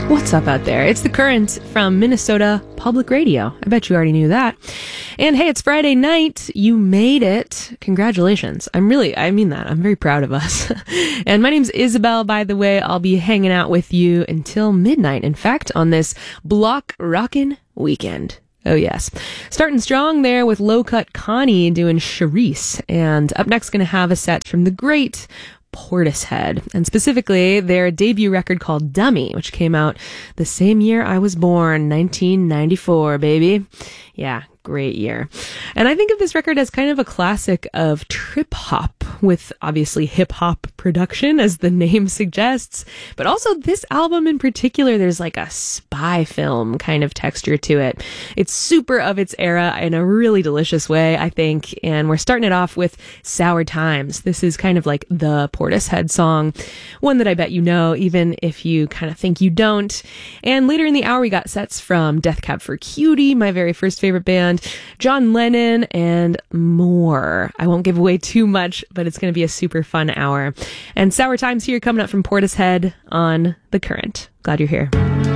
What's up out there? It's The Current from Minnesota Public Radio. I bet you already knew that. And hey, it's Friday night. You made it. Congratulations. I mean that. I'm very proud of us. And my name's Isabel, by the way. I'll be hanging out with you until midnight. In fact, on this block rockin' weekend. Oh, yes. Starting strong there with Low Cut Connie doing Charisse. And up next, going to have a set from the great Portishead, and specifically their debut record called Dummy, which came out the same year I was born, 1994, baby. Yeah, great year. And I think of this record as kind of a classic of trip hop, with obviously hip hop production, as the name suggests. But also this album in particular, there's like a spy film kind of texture to it. It's super of its era in a really delicious way, I think. And we're starting it off with Sour Times. This is kind of like the Portishead song, one that I bet you know, even if you kind of think you don't. And later in the hour, we got sets from Death Cab for Cutie, my very first favorite band, John Lennon, and more. I won't give away too much, but it's going to be a super fun hour. And Sour Times here coming up from Portishead on The Current. Glad you're here.